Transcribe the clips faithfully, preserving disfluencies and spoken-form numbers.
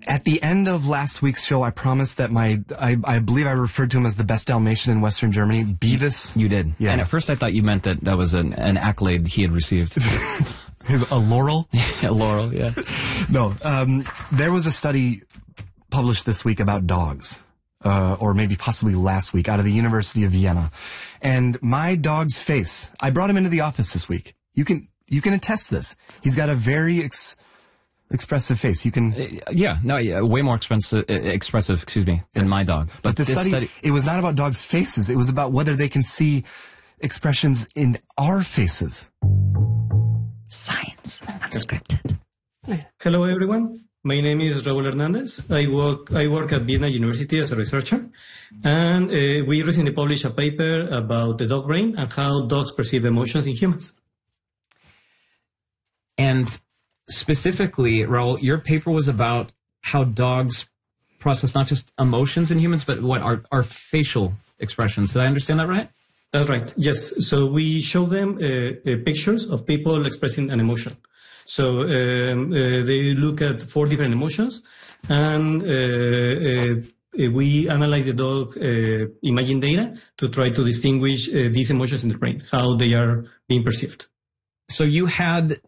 At the end of last week's show, I promised that my, I, I believe I referred to him as the best Dalmatian in Western Germany, Beavis. You did. Yeah. And at first I thought you meant that that was an, an accolade he had received. His, a laurel? A laurel, yeah. No, um, there was a study published this week about dogs, uh, or maybe possibly last week, out of the University of Vienna. And my dog's face, I brought him into the office this week. You can, you can attest this. He's got a very ex- expressive face. You can... Uh, yeah, no, yeah, way more expensive, uh, expressive, excuse me, than yeah. my dog. But, but this, this study, study, it was not about dogs' faces. It was about whether they can see expressions in our faces. Science, unscripted. Hello, everyone. My name is Raul Hernandez. I work I work at Vienna University as a researcher, and uh, we recently published a paper about the dog brain and how dogs perceive emotions in humans. And specifically, Raul, your paper was about how dogs process not just emotions in humans, but what are our facial expressions. Did I understand that right? That's right. Yes. So we show them uh, uh, pictures of people expressing an emotion. So um, uh, they look at four different emotions, and uh, uh, we analyze the dog uh, imaging data to try to distinguish uh, these emotions in the brain, how they are being perceived. So you had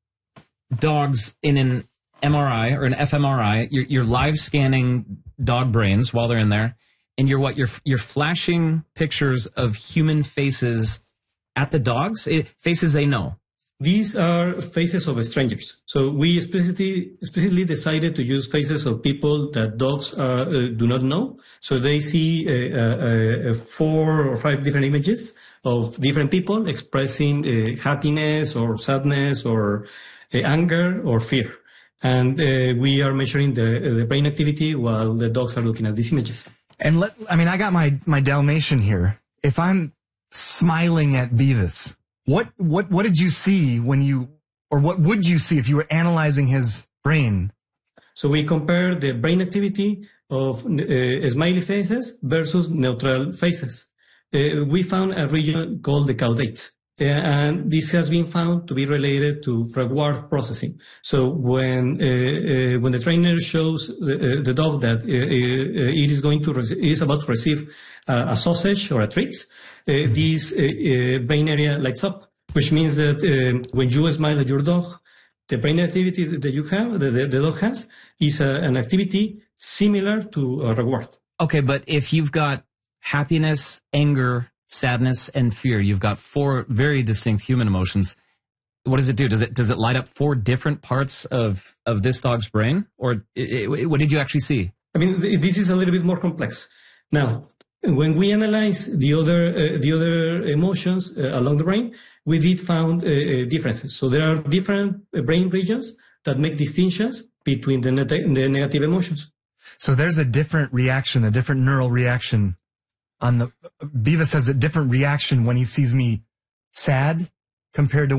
dogs in an M R I or an fMRI. You're, you're live scanning dog brains while they're in there, and you're what? You're you're flashing pictures of human faces at the dogs, it, faces they know. These are faces of strangers. So we specifically, specifically decided to use faces of people that dogs uh, uh, do not know. So they see uh, uh, uh, four or five different images of different people expressing uh, happiness or sadness or uh, anger or fear. And uh, we are measuring the, uh, the brain activity while the dogs are looking at these images. And let, I mean, I got my, my Dalmatian here. If I'm smiling at Beavis, What, what, what did you see when you, or what would you see if you were analyzing his brain? So we compare the brain activity of uh, smiley faces versus neutral faces. Uh, we found a region called the caudate, uh, and this has been found to be related to reward processing. So when uh, uh, when the trainer shows the, uh, the dog that uh, uh, it is going to rec- it is about to receive uh, a sausage or a treat, uh, mm-hmm. this uh, uh, brain area lights up, which means that uh, when you smile at your dog, the brain activity that you have, the, the, the dog has, is a, an activity similar to a reward. Okay, but if you've got happiness, anger, sadness, and fear, you've got four very distinct human emotions. What does it do? Does it does it light up four different parts of, of this dog's brain? Or it, it, what did you actually see? I mean, this is a little bit more complex. Now, when we analyze the other uh, the other emotions uh, along the brain, we did found uh, uh, differences. So there are different uh, brain regions that make distinctions between the, neg- the negative emotions. So there's a different reaction, a different neural reaction on the, Beavis has a different reaction when he sees me sad compared to